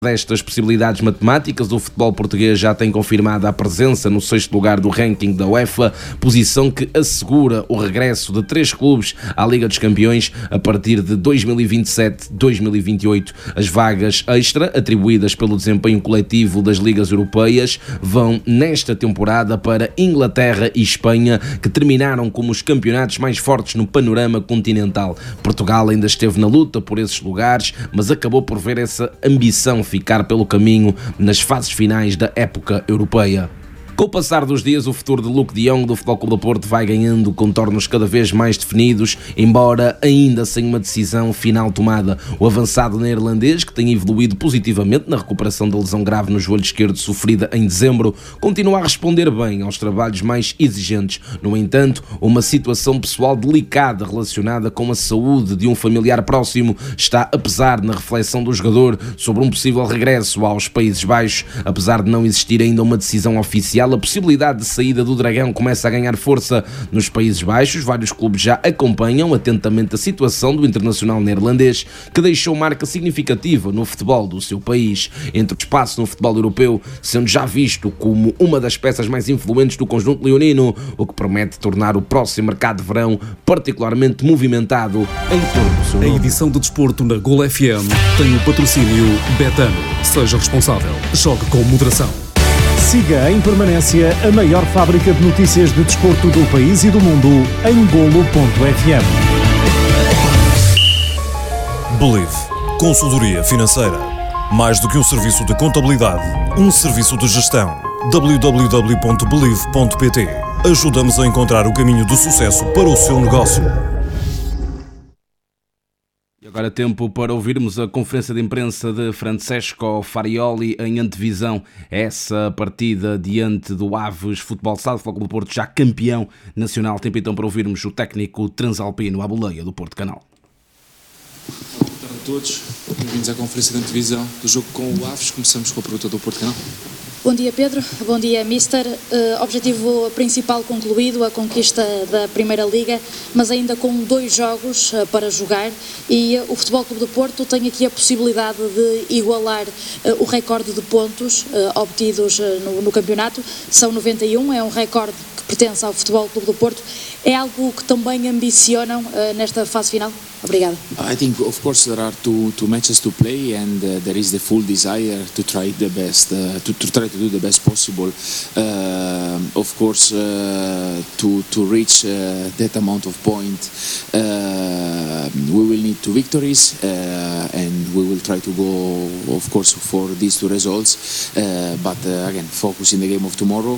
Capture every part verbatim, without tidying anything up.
Destas possibilidades matemáticas, o futebol português já tem confirmado a presença no sexto lugar do ranking da UEFA, posição que assegura o regresso de três clubes à Liga dos Campeões a partir de dois mil e vinte e sete a dois mil e vinte e oito. As vagas extra, atribuídas pelo desempenho coletivo das ligas europeias, vão nesta temporada para Inglaterra e Espanha, que terminaram como os campeonatos mais fortes no panorama continental. Portugal ainda esteve na luta por esses lugares, mas acabou por ver essa ambição ficar pelo caminho nas fases finais da época europeia. Com o passar dos dias, o futuro de Luuk de Jong do Futebol Clube do Porto vai ganhando contornos cada vez mais definidos, embora ainda sem uma decisão final tomada. O avançado neerlandês, que tem evoluído positivamente na recuperação da lesão grave no joelho esquerdo sofrida em dezembro, continua a responder bem aos trabalhos mais exigentes. No entanto, uma situação pessoal delicada relacionada com a saúde de um familiar próximo está a pesar na reflexão do jogador sobre um possível regresso aos Países Baixos. Apesar de não existir ainda uma decisão oficial, a possibilidade de saída do Dragão começa a ganhar força nos Países Baixos. Vários clubes já acompanham atentamente a situação do internacional neerlandês, que deixou marca significativa no futebol do seu país. Entre o espaço no futebol europeu, sendo já visto como uma das peças mais influentes do conjunto leonino, o que promete tornar o próximo mercado de verão particularmente movimentado em torno do seu nome. A edição de desporto na Gol F M tem o patrocínio Betano. Seja responsável. Jogue com moderação. Siga em permanência a maior fábrica de notícias de desporto do país e do mundo em golo ponto f m. Believe. Consultoria financeira. Mais do que um serviço de contabilidade, um serviço de gestão. w w w ponto believe ponto p t. Ajuda-nos a encontrar o caminho do sucesso para o seu negócio. Agora é tempo para ouvirmos a conferência de imprensa de Francesco Farioli em antevisão a essa partida diante do Aves Futebol Sala, Futebol Clube do Porto, já campeão nacional. Tempo então para ouvirmos o técnico transalpino à boleia do Porto Canal. Boa tarde a todos, bem-vindos à conferência de antevisão do jogo com o Aves. Começamos com a pergunta do Porto Canal. Bom dia, Pedro. Bom dia, Mister. Uh, objetivo principal concluído, a conquista da Primeira Liga, mas ainda com dois jogos uh, para jogar, e uh, o Futebol Clube do Porto tem aqui a possibilidade de igualar uh, o recorde de pontos uh, obtidos uh, no, no campeonato. São noventa e um, é um recorde que pertence ao Futebol Clube do Porto. É algo que também ambicionam uh, nesta fase final? Obrigado. I think, of course, there are two, two matches to play, and uh, there is the full desire to try the best, uh, to, to try to do the best possible. Uh, of course, uh, to to reach uh, that amount of points, uh, we will need two victories, uh, and we will try to go, of course, for these two results. Uh, but uh, again, focus in the game of tomorrow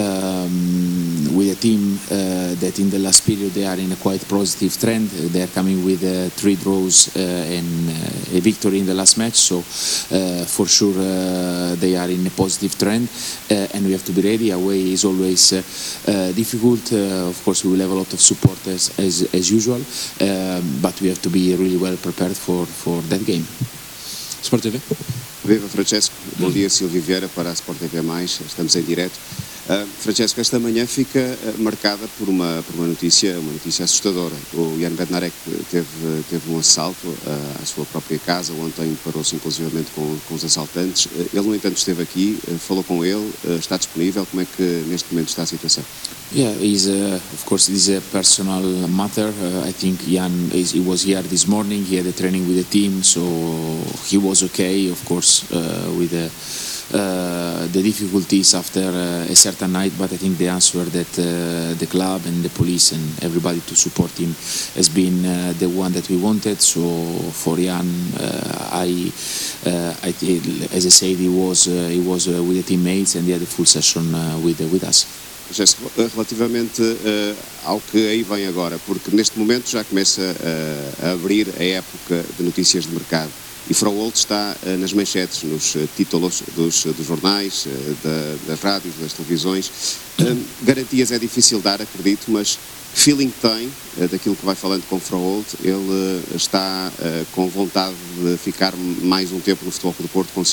um, with a team uh, that in the last period they are in a quite positive trend. They are coming with Uh, three draws uh, and uh, a victory in the last match, so uh, for sure uh, they are in a positive trend, uh, and we have to be ready. Away is always uh, uh, difficult. Uh, of course, we will have a lot of support as, as, as usual, uh, but we have to be really well prepared for, for that game. Sport T V. Viva Francesco, bom dia, Silvio Vieira para a Sport T V mais, estamos em direto. Uh, Francesco, esta manhã fica uh, marcada por uma, por uma notícia, uma notícia assustadora. O Jan Bednarek teve, teve um assalto uh, à sua própria casa, ontem parou-se inclusivamente com, com os assaltantes. Uh, ele, no entanto, esteve aqui, uh, falou com ele, uh, está disponível. Como é que neste momento está a situação? Yeah, he's uh, of course this is a personal matter. Uh, I think Jan is, he was here this morning. He had a training with the team, so he was okay. Of course, uh, with the uh, the difficulties after uh, a certain night, but I think the answer that uh, the club and the police and everybody to support him has been uh, the one that we wanted. So for Jan, uh, I, uh, I, as I said, he was uh, he was uh, with the teammates and he had a full session uh, with uh, with us. Relativamente uh, ao que aí vem agora, porque neste momento já começa uh, a abrir a época de notícias de mercado e Frauold está uh, nas manchetes, nos uh, títulos dos, uh, dos jornais, uh, da, das rádios, das televisões. Uh, garantias é difícil dar, acredito, mas feeling tem uh, daquilo que vai falando com Frauold. Ele uh, está uh, com vontade de ficar mais um tempo no Futebol Clube do Porto consigo?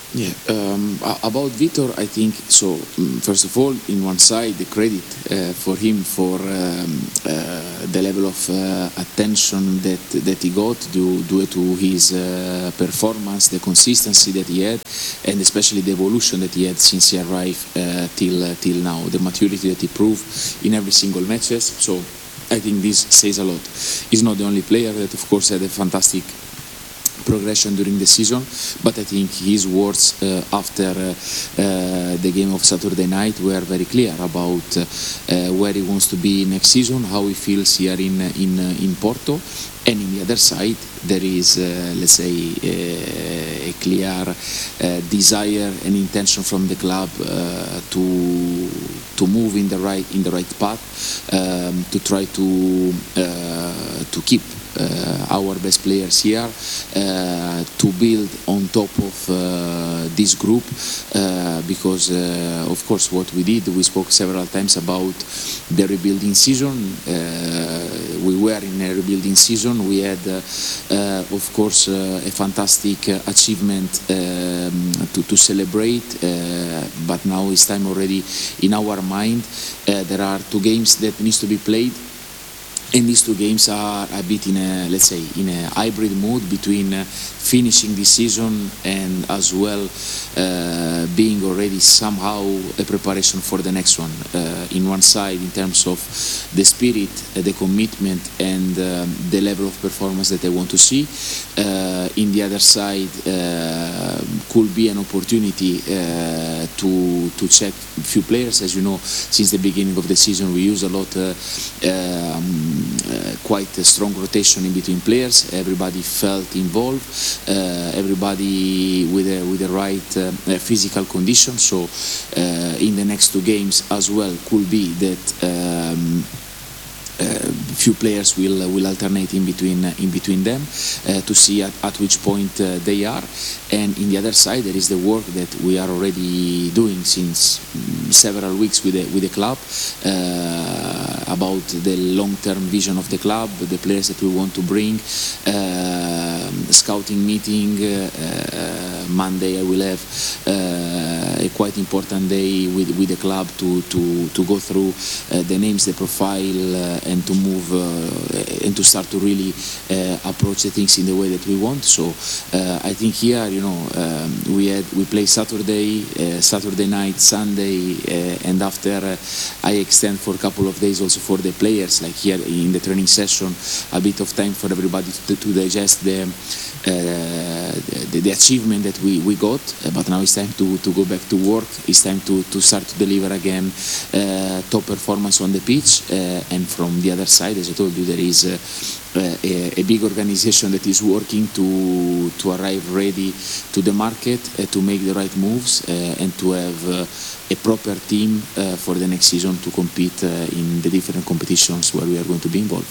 Yeah, um, about Vitor, I think so. Um, first of all, in one side, the credit uh, for him for um, uh, the level of uh, attention that that he got due, due to his uh, performance, the consistency that he had, and especially the evolution that he had since he arrived uh, till uh, till now, the maturity that he proved in every single matches. So I think this says a lot. He's not the only player that, of course, had a fantastic progression during the season, but I think his words uh, after uh, uh, the game of Saturday night were very clear about uh, uh, where he wants to be next season, how he feels here in in uh, in Porto, and in the other side there is, uh, let's say, uh, a clear uh, desire and intention from the club uh, to to move in the right in the right path, um, to try to uh, to keep Uh, our best players here, uh, to build on top of uh, this group, uh, because uh, of course what we did, we spoke several times about the rebuilding season. Uh, we were in a rebuilding season. We had uh, uh, of course uh, a fantastic uh, achievement um, to, to celebrate, uh, but now it's time already in our mind. Uh, there are two games that needs to be played. And these two games are a bit in a, let's say, in a hybrid mood between uh, finishing this season and as well uh, being already somehow a preparation for the next one. Uh, in one side, in terms of the spirit, uh, the commitment, and um, the level of performance that I want to see. Uh, in the other side, uh, could be an opportunity uh, to to check a few players. As you know, since the beginning of the season, we use a lot. Uh, um, Uh, quite a strong rotation in between players. Everybody felt involved. Uh, everybody with a, with the right uh, physical condition. So uh, in the next two games as well, could be that um, uh, few players will uh, will alternate in between uh, in between them uh, to see at, at which point uh, they are. And in the other side, there is the work that we are already doing since um, several weeks with the, with the club uh, about the long-term vision of the club, the players that we want to bring. Uh, scouting meeting uh, uh, Monday. I will have uh, a quite important day with with the club to to to go through uh, the names, the profile, uh, and to move uh, and to start to really uh, approach the things in the way that we want. So uh, I think here, you know, um, we had we play Saturday, uh, Saturday night, Sunday, uh, and after uh, I extend for a couple of days also for the players, like here in the training session, a bit of time for everybody to, to digest the. Uh, the, the achievement that we, we got, uh, but now it's time to, to go back to work. It's time to, to start to deliver again uh, top performance on the pitch, uh, and from the other side, as I told you, there is uh, a, a big organization that is working to to arrive ready to the market, uh, to make the right moves, uh, and to have uh, a proper team uh, for the next season to compete uh, in the different competitions where we are going to be involved.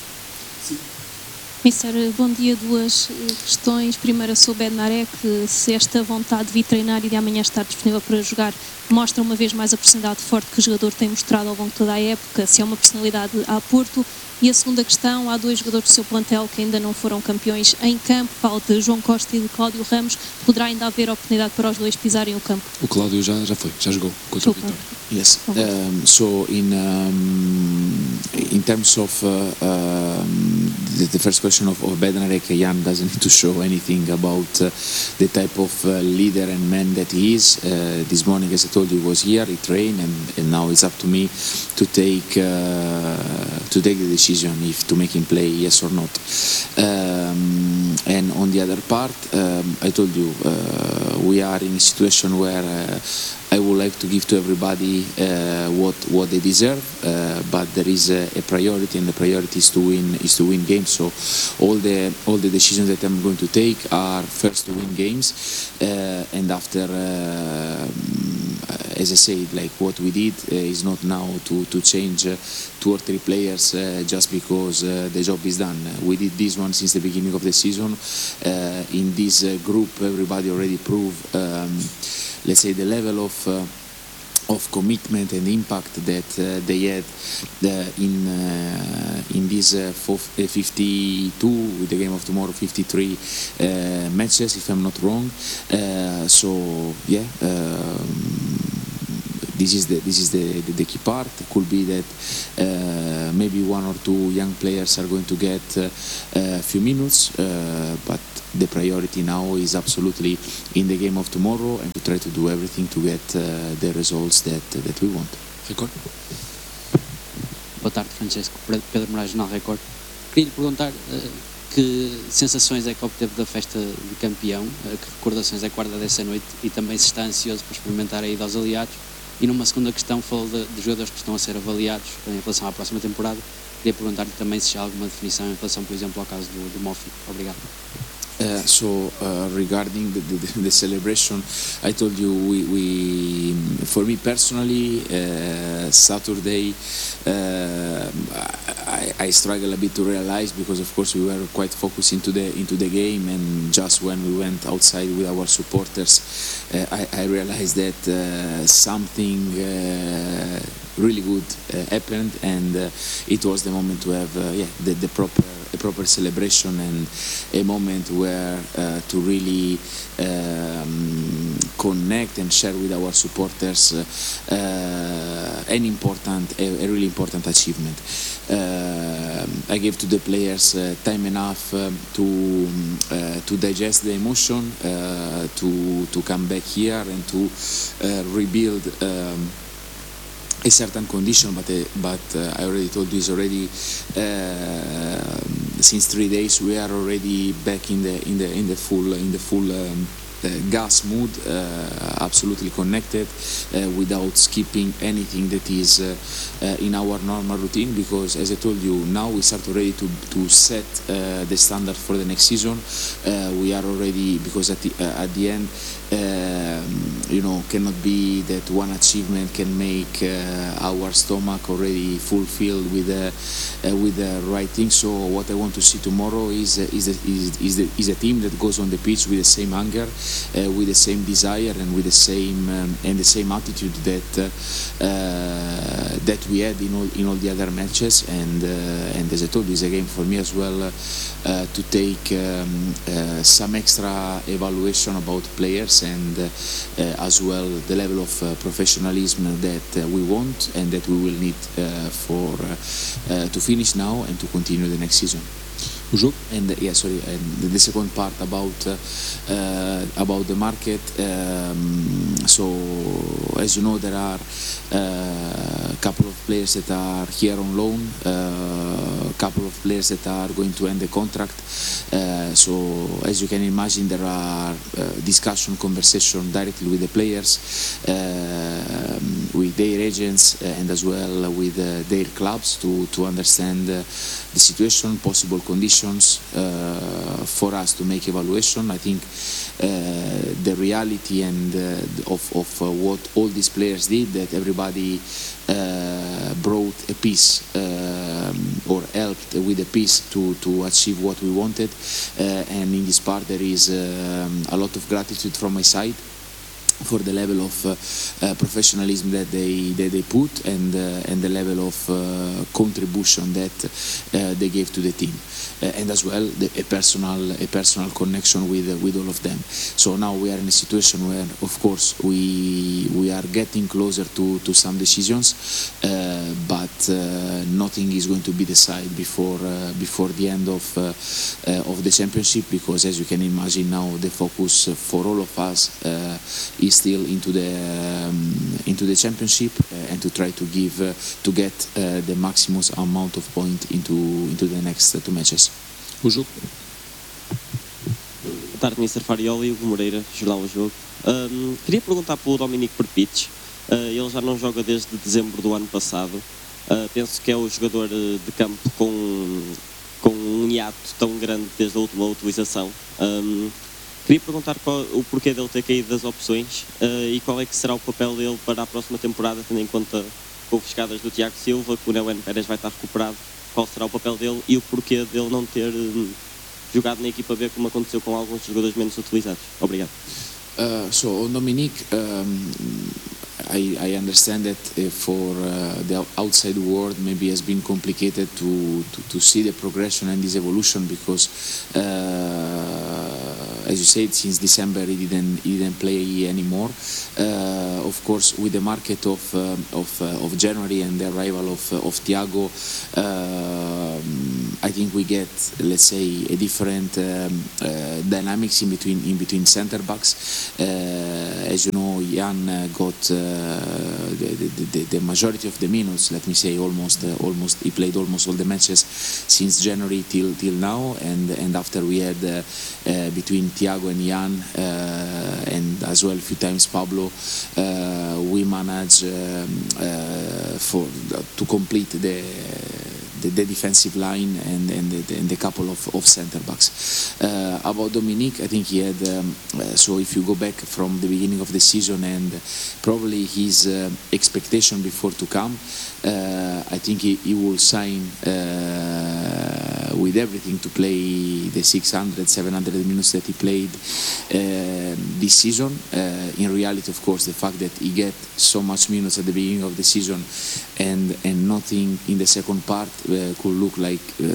Mister, bom dia. Duas questões. Primeira sobre Bednarek, se esta vontade de vir treinar e de amanhã estar disponível para jogar mostra uma vez mais a personalidade forte que o jogador tem mostrado ao longo de toda a época, se é uma personalidade a Porto. E a segunda questão, há dois jogadores do seu plantel que ainda não foram campeões em campo, falo de João Costa e de Cláudio Ramos. Poderá ainda haver oportunidade para os dois pisarem o campo? O Cláudio já, já foi, já jogou contra o Vitória. Yes. Um, so in um, in terms of uh, um, the, the first question of, of Bednarek, Jan doesn't need to show anything about uh, the type of uh, leader and man that he is. Uh, this morning, as I told you, he was here, he trained, and, and now it's up to me to take uh, to take the decision if to make him play yes or not. Um, and on the other part, um, I told you uh, we are in a situation where uh, I would like to give to everybody uh, what what they deserve, uh, but there is a, a priority, and the priority is to win is to win games. So all the all the decisions that I'm going to take are first to win games, uh, and after, uh, as I said, like what we did uh, is not now to to change uh, two or three players uh, just because uh, the job is done. We did this one since the beginning of the season. Uh, in this uh, group, everybody already proved. Um, let's say the level of uh, of commitment and impact that uh, they had uh, in uh, in these uh, fifty-two, with the game of tomorrow, fifty-three uh, matches, if I'm not wrong. Uh, so yeah. Um, This is the this is the, the, the key part. It could be that uh, maybe one or two young players are going to get uh, a few minutes, uh, but the priority now is absolutely in the game of tomorrow and to try to do everything to get uh, the results that that we want. Record. Boa tarde, Francesco. Pedro Moraes, Jornal Record. Queria lhe perguntar uh, que sensações é que obteve da festa de campeão, uh, que recordações é que guarda dessa noite e também se está ansioso para experimentar a ida aos aliados. E numa segunda questão, falou de, de jogadores que estão a ser avaliados em relação à próxima temporada. Queria perguntar-lhe também se já há alguma definição em relação, por exemplo, ao caso do, do Moffi. Obrigado. Uh, so uh, regarding the, the, the celebration, I told you we, we for me personally uh, Saturday uh, I, I struggle a bit to realize, because of course we were quite focused into the into the game, and just when we went outside with our supporters uh, I, I realized that uh, something uh, really good uh, happened, and uh, it was the moment to have uh, yeah the, the proper a proper celebration and a moment where uh, to really um, connect and share with our supporters uh, uh, an important, a, a really important achievement. Uh, I gave to the players uh, time enough um, to uh, to digest the emotion, uh, to to come back here and to uh, rebuild. Um, a certain condition, but uh, but uh, I already told you is already uh, since three days we are already back in the in the in the full in the full um, uh, gas mood, uh, absolutely connected, uh, without skipping anything that is uh, uh, in our normal routine. Because as I told you, now we start already to to set uh, the standard for the next season. Uh, we are already, because at the uh, at the end. Um, you know, cannot be that one achievement can make uh, our stomach already fulfilled with the uh, with the right thing. So what I want to see tomorrow is uh, is, a, is is the, is a team that goes on the pitch with the same hunger, uh, with the same desire, and with the same um, and the same attitude that uh, uh, that we had in all in all the other matches. And uh, and as I told you, it's a game for me as well uh, uh, to take um, uh, some extra evaluation about players, and uh, uh, as well the level of uh, professionalism that uh, we want and that we will need uh, for uh, uh, to finish now and to continue the next season. Bonjour. And uh, yeah, sorry. And the second part about uh, uh, about the market. Um, so as you know, there are uh, a couple of players that are here on loan, uh, a couple of players that are going to end the contract. Uh, so as you can imagine, there are uh, discussion, conversation directly with the players, uh, with their agents, uh, and as well with uh, their clubs to to understand uh, the situation, possible conditions uh, for us to make evaluation. I think uh, the reality and uh, of, of uh, what all these players did, that everybody uh, brought a piece um, or helped with a piece to, to achieve what we wanted, uh, and in this part there is um, a lot of gratitude from my side for the level of uh, uh, professionalism that they that they put, and uh, and the level of uh, contribution that uh, they gave to the team, uh, and as well the, a personal a personal connection with uh, with all of them. So now we are in a situation where, of course, we we are getting closer to, to some decisions, uh, but uh, nothing is going to be decided before uh, before the end of uh, uh, of the championship, because as you can imagine now the focus for all of us uh, is still into the um, into the championship, uh, and to try to give uh, to get uh, the maximum amount of point into into the next uh, two matches. O jogo. Boa tarde, mister Farioli, Hugo Moreira, Jornal O Jogo. Um, queria perguntar pelo Dominic Perpic. Uh, ele já não joga desde dezembro do ano passado. Uh, penso que é o jogador de campo com com um hiato tão grande desde a última utilização. Um, Queria perguntar qual, o porquê dele ter caído das opções uh, e qual é que será o papel dele para a próxima temporada, tendo em conta confiscadas do Tiago Silva, que o Néo Pérez vai estar recuperado. Qual será o papel dele e o porquê dele não ter um, jogado na equipa B, como aconteceu com alguns jogadores menos utilizados? Obrigado. Uh, so on Dominique, um, I, I understand that uh, for uh, the outside world maybe has been complicated to, to, to see the progression and this evolution because, uh, as you said, since December he didn't he didn't play anymore. Uh, of course, with the market of uh, of, uh, of January and the arrival of uh, of Thiago, uh, I think we get, let's say, a different um, uh, dynamics in between in between centre backs. Uh, as you know, Jan uh, got uh, the, the, the majority of the minutes. Let me say, almost uh, almost he played almost all the matches since January till till now. And and after we had uh, uh, between Thiago and Jan uh, and as well a few times Pablo, uh, we managed um, uh, for to complete the. The, the defensive line and, and, the, and the couple of, of centre backs. Uh, about Dominique, I think he had, um, uh, so if you go back from the beginning of the season and probably his uh, expectation before to come, uh, I think he, he will sign uh, with everything to play the six hundred, seven hundred minutes that he played uh, this season. Uh, in reality, of course, the fact that he get so much minutes at the beginning of the season and, and nothing in the second part Uh, could look like uh,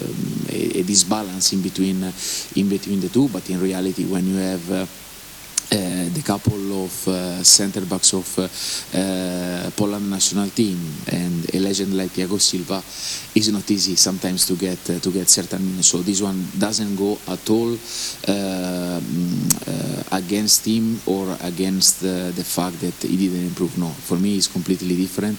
a, a disbalance in between uh, in between the two, but in reality, when you have uh, Uh, the couple of uh, centre backs of uh, uh, Poland national team and a legend like Thiago Silva, is not easy sometimes to get uh, to get certain minutes. So this one doesn't go at all uh, uh, against him or against uh, the fact that he didn't improve. No, for me it's completely different.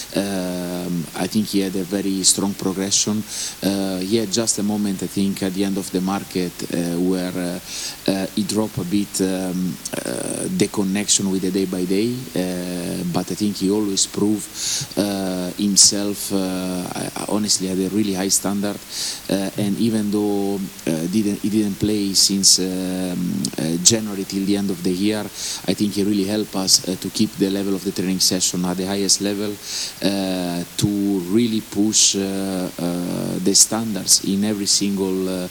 Um, I think he had a very strong progression. Uh, he had just a moment, I think, at the end of the market uh, where uh, uh, he dropped a bit. Um, Uh, the connection with the day by day, uh, but I think he always proved uh, himself. Uh, honestly, at a really high standard, uh, and even though uh, didn't he didn't play since um, uh, January till the end of the year, I think he really helped us uh, to keep the level of the training session at the highest level, uh, to really push uh, uh, the standards in every single uh,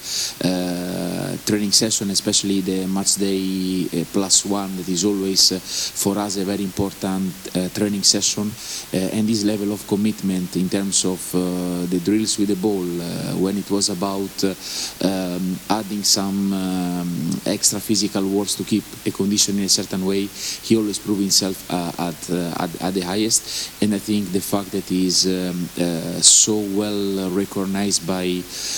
uh, training session, especially the match day uh, plus one, that is always uh, for us a very important uh, training session, uh, and this level of commitment in terms of uh, the drills with the ball, uh, when it was about uh, um, adding some um, extra physical works to keep a condition in a certain way, he always proved himself uh, at, uh, at at the highest. And I think the fact that he is um, uh, so well recognized by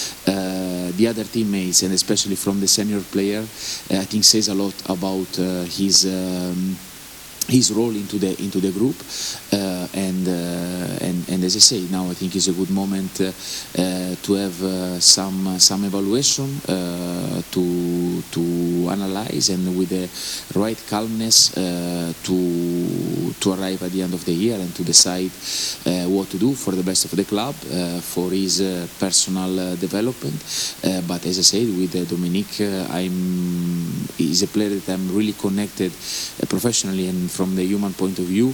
uh, the other teammates and especially from the senior player, uh, I think says a lot about uh, his um, his role into the into the group, uh, and, uh, and and as I say, now I think is a good moment uh, uh, to have uh, some uh, some evaluation, uh, to to analyze, and with the right calmness uh, to to arrive at the end of the year and to decide uh, what to do for the best of the club, uh, for his uh, personal uh, development. Uh, but as I said, with uh, Dominique, uh, I'm he's a player that I'm really connected uh, professionally and from the human point of view,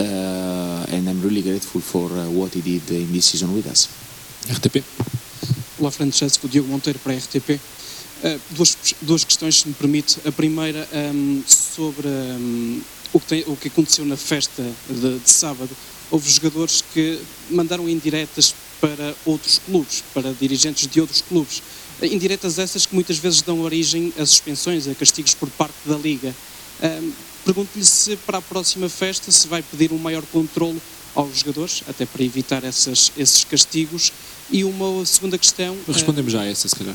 uh, and I'm really grateful for uh, what he did in this season with us. R T P. Olá, Francesco, Diogo Monteiro para a R T P. Uh, duas, duas questões, se me permite. A primeira um, sobre um, o, que tem, o que aconteceu na festa de, de sábado. Houve jogadores que mandaram indiretas para outros clubes, para dirigentes de outros clubes. Indiretas essas que muitas vezes dão origem a suspensões, a castigos por parte da Liga. Um, Pergunto-lhe se para a próxima festa se vai pedir um maior controle aos jogadores, até para evitar essas, esses castigos. E uma segunda questão... Respondemos já a essa, se calhar.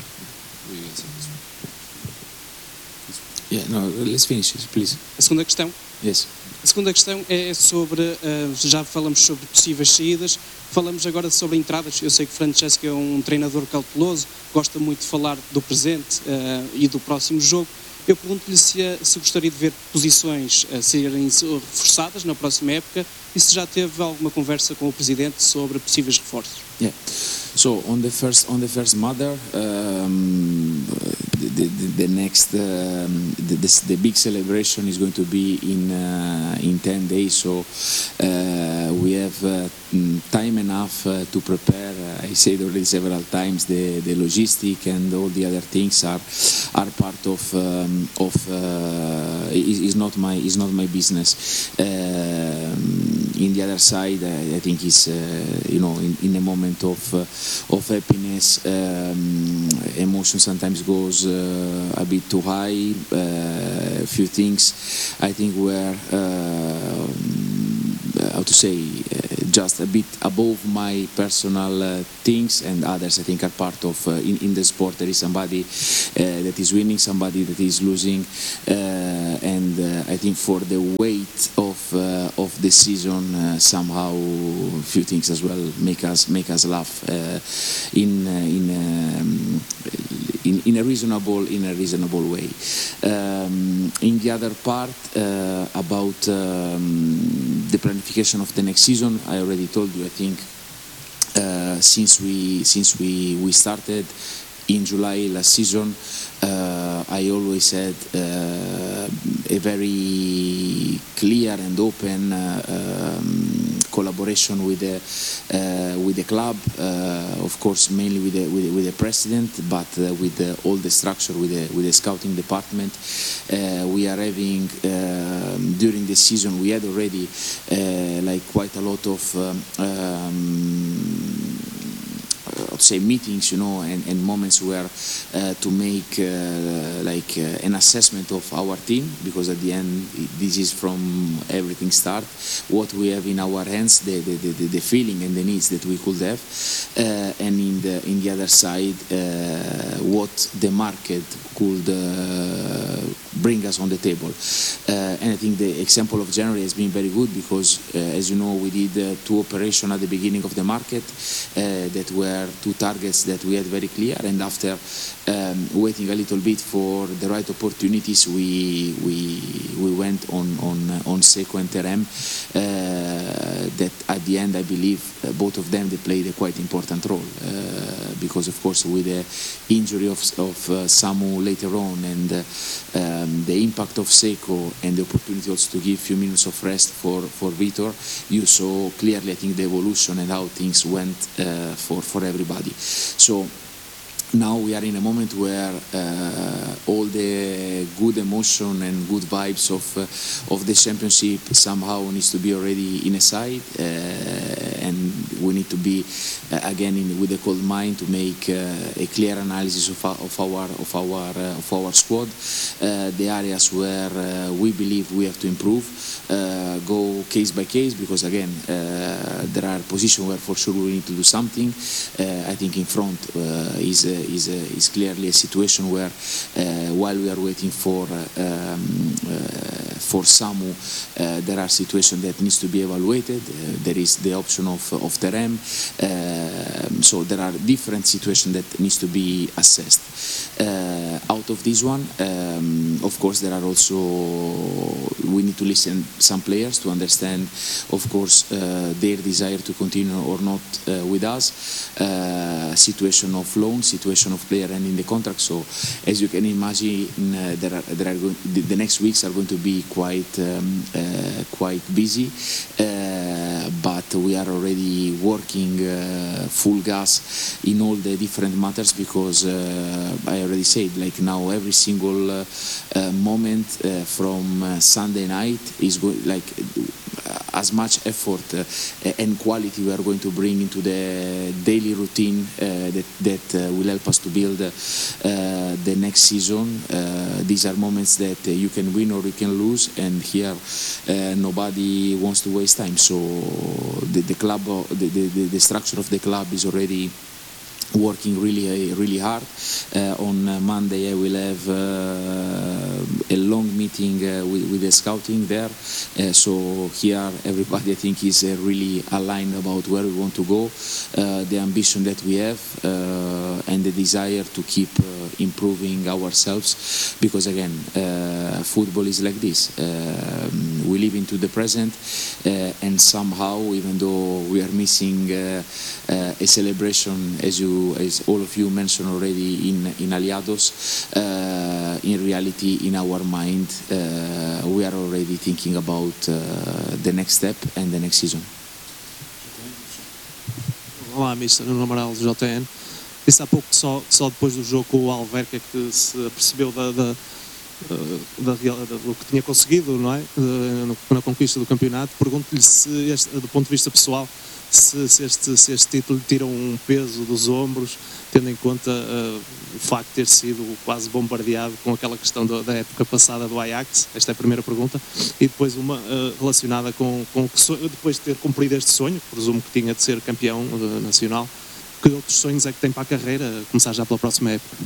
Yeah, no, let's finish it, please. A segunda questão? Yes. A segunda questão é sobre, uh, já falamos sobre possíveis saídas, falamos agora sobre entradas. Eu sei que Francesco é um treinador cauteloso, gosta muito de falar do presente uh, e do próximo jogo. Eu pergunto-lhe se, se gostaria de ver posições a serem reforçadas na próxima época e se já teve alguma conversa com o Presidente sobre possíveis reforços. Yeah. So on the first on the first matter, um, the, the, the next um, the, the, the big celebration is going to be in uh, in ten days. So uh, we have uh, time enough uh, to prepare. Uh, I said already several times the the logistic and all the other things are are part of um, of uh, is, is not my is not my business. Um, in the other side, I, I think is uh, you know in, in a moment of uh, of happiness, um, emotion sometimes goes uh, a bit too high. Uh, a few things I think were uh, how to say uh, just a bit above my personal uh, things, and others I think are part of uh, in, in the sport. There is somebody uh, that is winning, somebody that is losing, uh, and uh, I think for the weight of uh, of the season, uh, somehow a few things as well make us make us laugh uh, in uh, in, um, in in a reasonable in a reasonable way. Um, in the other part uh, about um, the planification of the next season, I already told you. I think uh, since we since we we started in July last season, uh, I always had uh, a very clear and open uh, um, collaboration with the uh, with the club, uh, of course, mainly with the with the, with the president, but uh, with the, all the structure, with the with the scouting department. Uh, we are having uh, during the season we had already uh, like quite a lot of. Um, um, I'd say meetings, you know, and, and moments where uh, to make uh, like uh, an assessment of our team, because at the end this is from everything start what we have in our hands, the the, the, the feeling and the needs that we could have, uh, and in the in the other side uh, what the market could uh, bring us on the table. Uh, and I think the example of January has been very good because, uh, as you know, we did uh, two operations at the beginning of the market uh, that were two targets that we had very clear, and after um, waiting a little bit for the right opportunities, we we we went on on on Seco and Terem. Uh, that at the end, I believe uh, both of them they played a quite important role uh, because, of course, with the injury of of uh, Samu later on and uh, um, the impact of Seco and the opportunity also to give a few minutes of rest for for Vitor, you saw clearly, I think, the evolution and how things went uh, for for everybody. So now we are in a moment where uh, all the good emotion and good vibes of uh, of the championship somehow needs to be already in a side, uh, and we need to be uh, again in, with a cold mind to make uh, a clear analysis of our of our of our, uh, of our squad, uh, the areas where uh, we believe we have to improve, uh, go case by case, because again uh, there are positions where for sure we need to do something. Uh, I think in front uh, is uh, is uh, is clearly a situation where uh, while we are waiting for uh, um, uh, for Samu, uh, there are situations that needs to be evaluated. Uh, there is the option of of Terem, uh, so there are different situations that needs to be assessed. Uh, out of this one, um, of course, there are also we need to listen some players to understand, of course, uh, their desire to continue or not uh, with us. Uh, situation of loan, situation of player and in the contract. So, as you can imagine, uh, there are there are going, the, the next weeks are going to be quite um, uh, quite busy. Uh, but we are already working uh, full gas in all the different matters because uh, I already said, like now every single uh, uh, moment uh, from uh, Sunday night is go- like uh, as much effort uh, and quality we are going to bring into the daily routine uh, that, that uh, will help us to build uh, the next season. Uh, these are moments that uh, you can win or you can lose, and here uh, nobody wants to waste time. So the, the club, the, the, the structure of the club is already working really really hard. Uh, on uh, Monday I will have uh, a long meeting uh, with, with the scouting there, uh, so here everybody I think is uh, really aligned about where we want to go, uh, the ambition that we have, uh, and the desire to keep uh, improving ourselves, because again uh, football is like this. Uh, we live into the present, uh, and somehow, even though we are missing uh, uh, a celebration, as you you, as all of you mentioned already in in Aliados, uh, in reality, in our mind, uh, we are already thinking about uh, the next step and the next season. Olá, mister Nuno Amaral, do J N. Disse há pouco que só, só depois do jogo com o Alverca que se apercebeu da, da, da, da, do que tinha conseguido, não é? Na conquista do campeonato. Pergunto-lhe se, este, do ponto de vista pessoal, se, se, este, se este título lhe tira um peso dos ombros, tendo em conta uh, o facto de ter sido quase bombardeado com aquela questão do, da época passada do Ajax. Esta é a primeira pergunta. E depois uma uh, relacionada com, com depois de ter cumprido este sonho, presumo que tinha de ser campeão uh, nacional. Que outros sonhos é que tem para a carreira, começar já pela próxima época?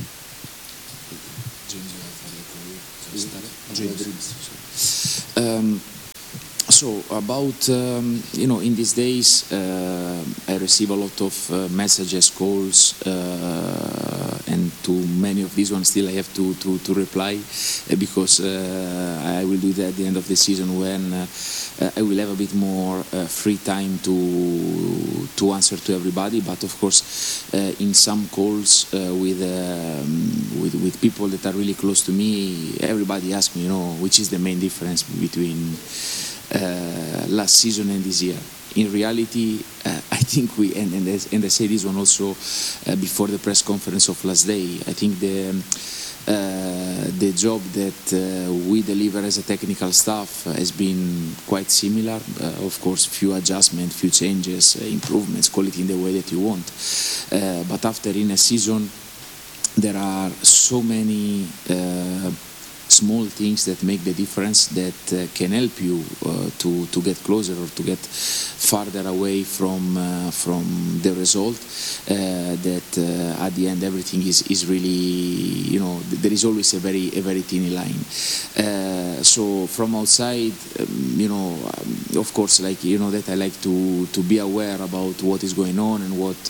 Um, so about um, you know, in these days uh, I receive a lot of uh, messages, calls, uh, and to many of these ones still I have to to, to reply uh, because uh, I will do that at the end of the season when uh, uh, I will have a bit more uh, free time to to answer to everybody. But of course, uh, in some calls uh, with, um, with with people that are really close to me, everybody asks me, you know, which is the main difference between Uh, last season and this year. In reality, uh, I think we, and, and, and I say this one also uh, before the press conference of last day, I think the uh, the job that uh, we deliver as a technical staff has been quite similar. Uh, of course, few adjustments, few changes, uh, improvements, quality in the way that you want. Uh, but after in a season, there are so many uh, small things that make the difference that uh, can help you uh, to to get closer or to get farther away from uh, from the result. Uh, that uh, at the end everything is is really, you know, there is always a very a very thin line. Uh, so from outside, um, you know, um, of course, like, you know, that I like to to be aware about what is going on and what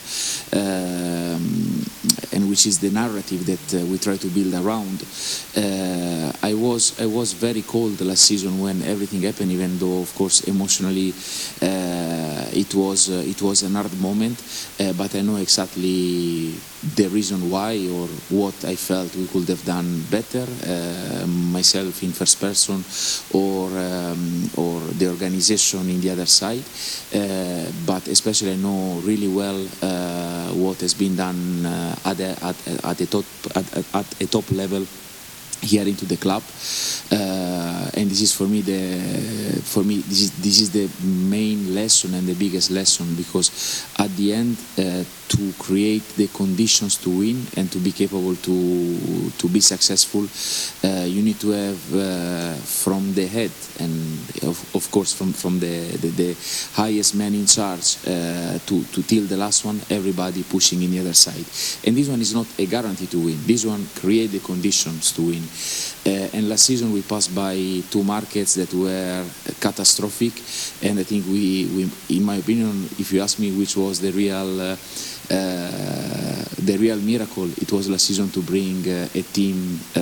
um, and which is the narrative that uh, we try to build around. Uh, I was I was very cold last season when everything happened, even though of course emotionally uh, it was uh, it was an hard moment. Uh, but I know exactly the reason why or what I felt we could have done better, uh, myself in first person or um, or the organization in the other side. Uh, but especially I know really well uh, what has been done uh, at a, at at a top at, at a top level here into the club, uh, and this is for me the for me this is this is the main lesson and the biggest lesson, because at the end uh, to create the conditions to win and to be capable to to be successful, uh, you need to have uh, from the head and of, of course from from the, the, the highest man in charge uh, to to till the last one, everybody pushing in the other side. And this one is not a guarantee to win. This one create the conditions to win. Uh, and last season we passed by two markets that were catastrophic, and I think we, we in my opinion, if you ask me which was the real uh, uh, the real miracle, it was last season to bring uh, a team uh,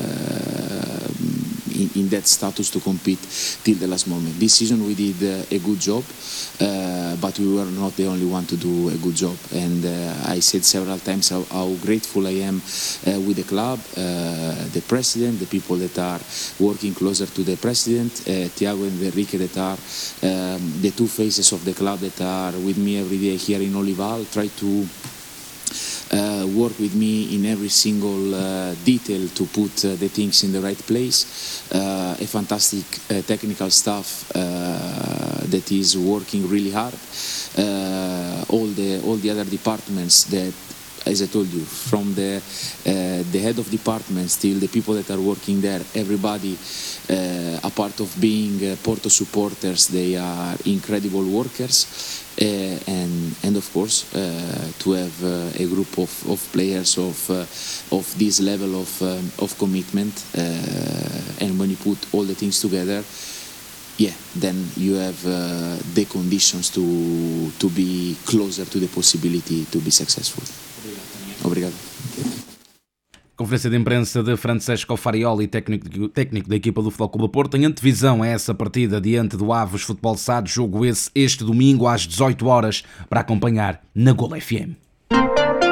in, in that status to compete till the last moment. This season we did uh, a good job, uh, but we were not the only one to do a good job. And uh, I said several times how, how grateful I am uh, with the club, uh, the president, the people that are working closer to the president, uh, Thiago and Enrique, that are um, the two faces of the club that are with me every day here in Olival, try to Uh, work with me in every single uh, detail to put uh, the things in the right place. Uh, a fantastic uh, technical staff uh, that is working really hard. Uh, all the all the other departments that, as I told you, from the uh, the head of departments till the people that are working there, everybody, uh, a part of being uh, Porto supporters, they are incredible workers. Uh, and and of course uh, to have uh, a group of, of players of uh, of this level of um, of commitment, uh, and when you put all the things together, yeah, then you have uh, the conditions to to be closer to the possibility to be successful. Obrigado. Conferência de imprensa de Francesco Farioli, técnico, técnico da equipa do Futebol Clube do Porto, em antevisão a essa partida diante do Aves Futebol Sado, jogo esse este domingo às dezoito horas para acompanhar na Gol F M.